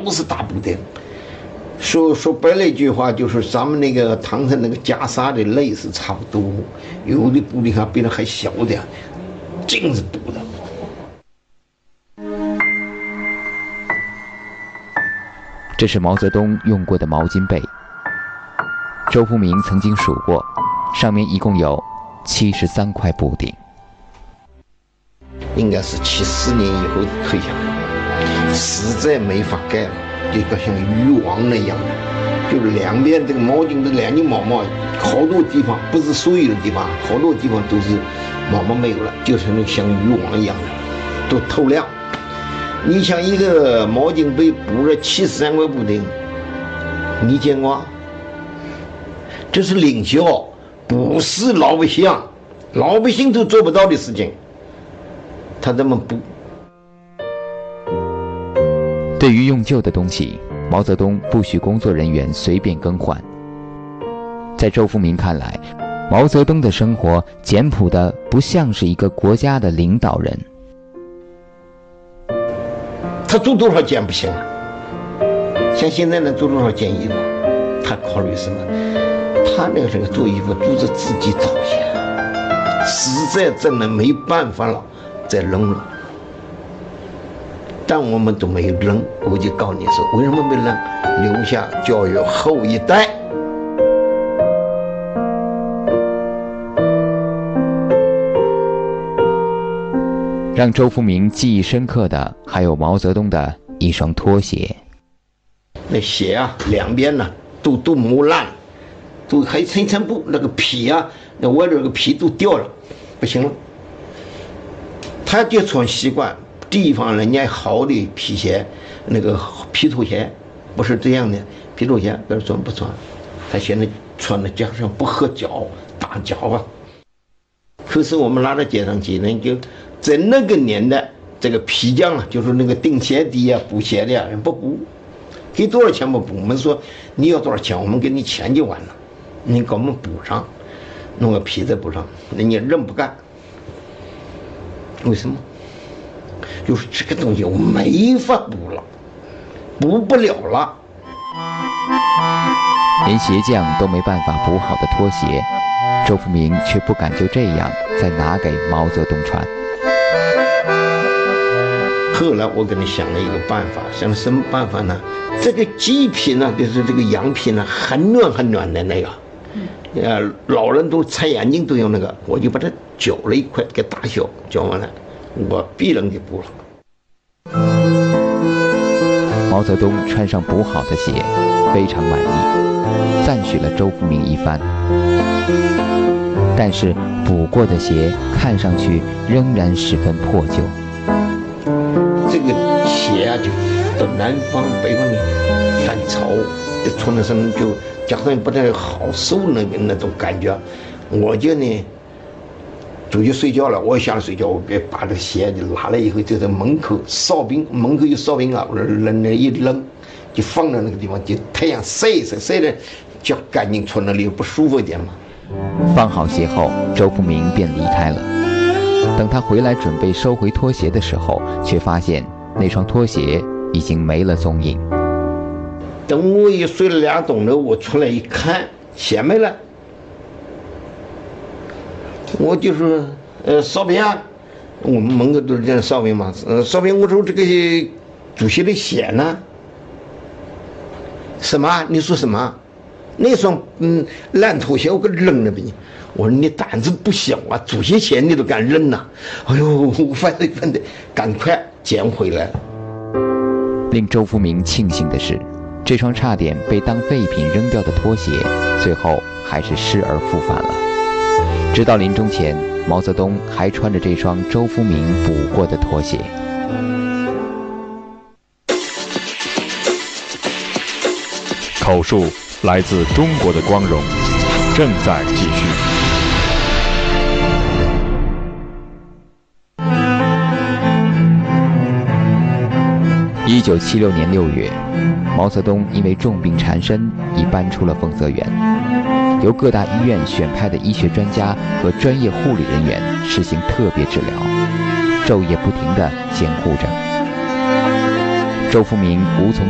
都是大补丁。说白了一句话，就是咱们那个唐山那个袈裟的类似差不多，有的补的还比那还小点，净是补的。 这是毛泽东用过的毛巾被，周福明曾经数过，上面一共有73块补丁。 应该是74年以后退下来，实在没法盖了，这个像渔网那样的，就两边这个毛巾的两根毛毛，好多地方不是所有的地方，好多地方都是毛毛没有了，就是那个像渔网一样的，都透亮。你像一个毛巾被补了73块补丁，你见过？这是领袖，不是老百姓，老百姓都做不到的事情，他这么补。 对于用旧的东西，毛泽东不许工作人员随便更换。在周福明看来，毛泽东的生活简朴的不像是一个国家的领导人。 他做多少件不行啊？像现在呢，做多少件衣服，他考虑什么？他那个时候做衣服都是自己造些，实在真的没办法了，再扔了。但我们都没有扔，我就告诉你说，为什么没扔？留下教育后一代。 让周福明记忆深刻的还有毛泽东的一双拖鞋。 那鞋啊，两边呢都磨烂，都还层层布，那个皮啊，那外头那个皮都掉了，不行了。他就穿习惯地方人家好的皮鞋，那个皮拖鞋，不是这样的皮拖鞋，不穿不穿。他现在穿的加上不合脚，大脚啊。可是我们拿到街上去呢，就在那个年代，这个皮匠啊，就是那个钉鞋底啊、补鞋的啊，不补，给多少钱不补？我们说你要多少钱，我们给你钱就完了，你给我们补上，弄个皮再补上，人家认不干。为什么？就是这个东西我没法补了，补不了了。 连鞋匠都没办法补好的拖鞋，周福明却不敢就这样再拿给毛泽东穿。 后来我给你想了一个办法，想了什么办法呢？这个鸡皮呢，就是这个羊皮呢，很暖很暖的那个，老人都擦眼睛都用那个，我就把它绞了一块给大小，绞完了，我必然给补了。 毛泽东穿上补好的鞋，非常满意，赞许了周福明一番。但是补过的鞋看上去仍然十分破旧。 这个鞋啊，就到南方、北方的反潮，就穿的上就加上不太好受那种感觉。我就呢，出去睡觉了，我下来睡觉，我别把这个鞋就拿了以后，就在门口哨兵，门口有哨兵啊，我扔了一扔，就放在那个地方，就太阳晒一晒，晒的脚干净，穿那里不舒服一点嘛。 放好鞋后，周福明便离开了。等他回来准备收回拖鞋的时候，却发现那双拖鞋已经没了踪影。 等我一睡了2钟头，我出来一看，鞋没了。我就说，哨兵啊，我们门口都是这样哨兵嘛，哨兵，我说这个主席的鞋呢？什么？你说什么？那双烂拖鞋我给扔了呗！我说你胆子不小啊，主席鞋你都敢扔呐！哎呦，我反正赶快捡回来了。 令周福明庆幸的是，这双差点被当废品扔掉的拖鞋，最后还是失而复返了。直到临终前，毛泽东还穿着这双周福明补过的拖鞋。 口述来自中国的光荣，正在继续。 1976年6月，毛泽东因为重病缠身，已搬出了丰泽园。由各大医院选派的医学专家和专业护理人员实行特别治疗，昼夜不停地监护着。周福明无从